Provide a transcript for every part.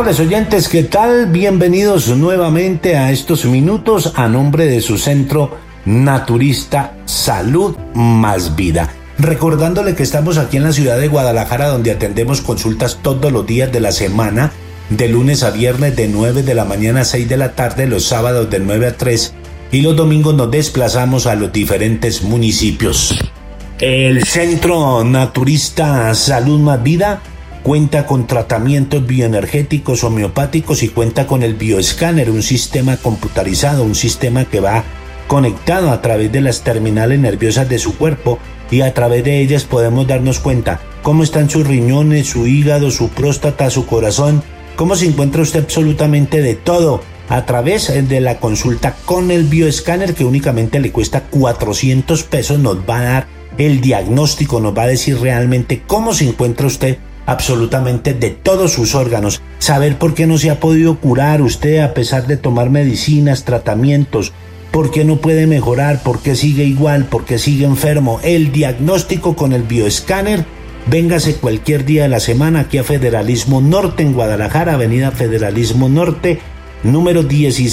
Amables oyentes, ¿qué tal? Bienvenidos nuevamente a estos minutos a nombre de su centro naturista Salud Más Vida. Recordándole que estamos aquí en la ciudad de Guadalajara, donde atendemos consultas todos los días de la semana, de lunes a viernes de 9 de la mañana a 6 de la tarde, los sábados de 9 a 3 y los domingos nos desplazamos a los diferentes municipios. El Centro Naturista Salud Más Vida cuenta con tratamientos bioenergéticos homeopáticos y cuenta con el bioescáner, un sistema computarizado, un sistema que va conectado a través de las terminales nerviosas de su cuerpo, y a través de ellas podemos darnos cuenta cómo están sus riñones, su hígado, su próstata, su corazón, cómo se encuentra usted absolutamente de todo a través de la consulta con el bioescáner, que únicamente le cuesta 400 pesos. Nos va a dar el diagnóstico, nos va a decir realmente cómo se encuentra usted absolutamente de todos sus órganos, saber por qué no se ha podido curar usted a pesar de tomar medicinas, tratamientos, por qué no puede mejorar, por qué sigue igual, por qué sigue enfermo. El diagnóstico con el bioescáner. Véngase cualquier día de la semana aquí a Federalismo Norte en Guadalajara, avenida Federalismo Norte, número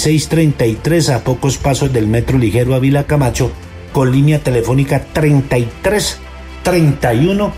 1633, a pocos pasos del metro ligero Ávila Camacho, con línea telefónica 33 31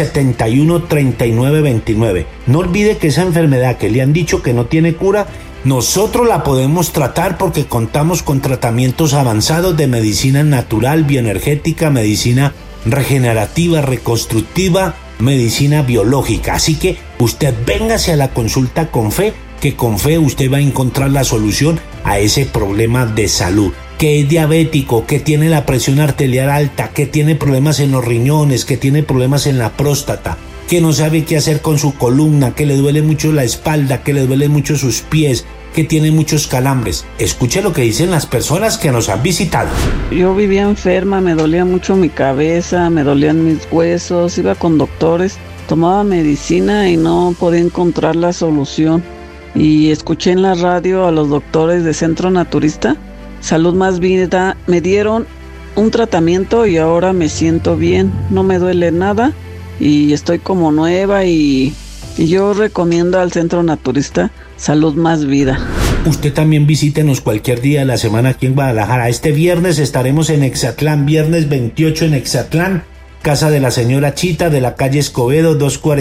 71 39 29. No olvide que esa enfermedad que le han dicho que no tiene cura, nosotros la podemos tratar porque contamos con tratamientos avanzados de medicina natural, bioenergética, medicina regenerativa, reconstructiva, medicina biológica. Así que usted véngase a la consulta con fe, que con fe usted va a encontrar la solución a ese problema de salud. Que es diabético, que tiene la presión arterial alta, que tiene problemas en los riñones, que tiene problemas en la próstata, que no sabe qué hacer con su columna, que le duele mucho la espalda, que le duele mucho sus pies, que tiene muchos calambres. Escuche lo que dicen las personas que nos han visitado. Yo vivía enferma, me dolía mucho mi cabeza, me dolían mis huesos, iba con doctores, tomaba medicina y no podía encontrar la solución. Y escuché en la radio a los doctores de Centro Naturista Salud Más Vida, me dieron un tratamiento y ahora me siento bien, no me duele nada y estoy como nueva y yo recomiendo al Centro Naturista Salud Más Vida. Usted también visítenos cualquier día de la semana aquí en Guadalajara. Este viernes estaremos en Exatlán, viernes 28 en Exatlán, casa de la señora Chita, de la calle Escobedo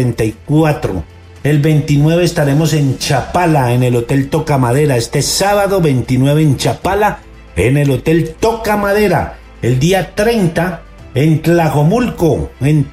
244. El 29 estaremos en Chapala, en el Hotel Toca Madera. Este sábado 29 en Chapala, en el Hotel Toca Madera. El día 30 en Tlajomulco,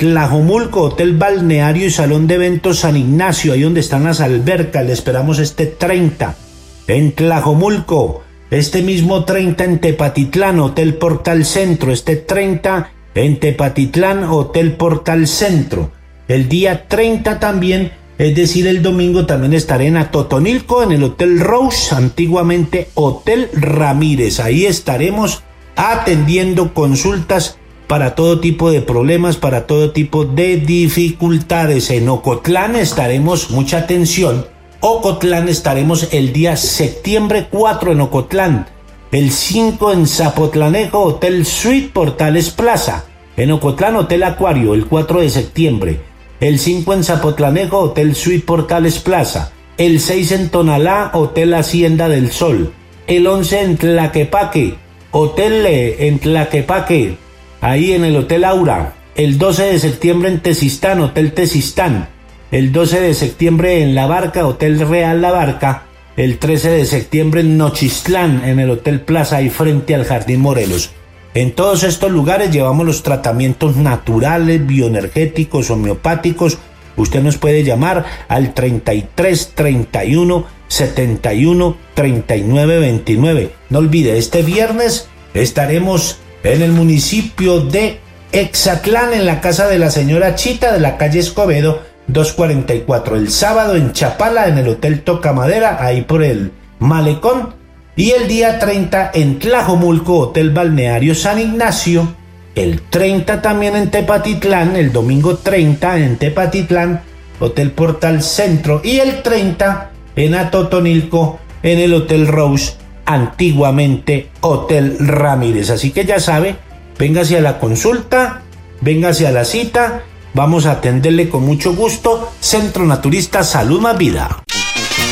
Hotel Balneario y Salón de Eventos San Ignacio, ahí donde están las albercas. Le esperamos este 30 en Tlajomulco. Este mismo 30 en Tepatitlán, Hotel Portal Centro. Este 30 en Tepatitlán, Hotel Portal Centro. El día 30 también, es decir, el domingo, también estaré en Atotonilco, en el Hotel Rose, antiguamente Hotel Ramírez. Ahí estaremos atendiendo consultas para todo tipo de problemas, para todo tipo de dificultades. En Ocotlán estaremos, mucha atención, Ocotlán estaremos el día septiembre 4 en Ocotlán, el 5 en Zapotlanejo, Hotel Suite Portales Plaza, en Ocotlán Hotel Acuario, el 4 de septiembre, el 5 en Zapotlanejo, Hotel Suite Portales Plaza, el 6 en Tonalá, Hotel Hacienda del Sol, el 11 en Tlaquepaque, Hotel en Tlaquepaque, ahí en el Hotel Aura, el 12 de septiembre en Tezistán, Hotel Tezistán, el 12 de septiembre en La Barca, Hotel Real La Barca, el 13 de septiembre en Nochistlán, en el Hotel Plaza, ahí frente al Jardín Morelos. En todos estos lugares llevamos los tratamientos naturales, bioenergéticos, homeopáticos. Usted nos puede llamar al 33 31 71 39 29. No olvide, este viernes estaremos en el municipio de Exatlán, en la casa de la señora Chita, de la calle Escobedo 244. El sábado en Chapala, en el Hotel Toca Madera, ahí por el Malecón. Y el día 30 en Tlajomulco, Hotel Balneario San Ignacio. El 30 también en Tepatitlán, el domingo 30 en Tepatitlán, Hotel Portal Centro. Y el 30 en Atotonilco, en el Hotel Rose, antiguamente Hotel Ramírez. Así que ya sabe, véngase a la consulta, véngase a la cita, vamos a atenderle con mucho gusto. Centro Naturista Salud Más Vida.